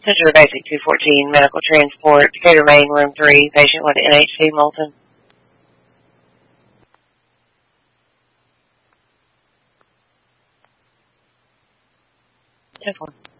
Central Basic 214, medical transport, Decatur, Maine, room 3, patient with NHC Moulton. Have one.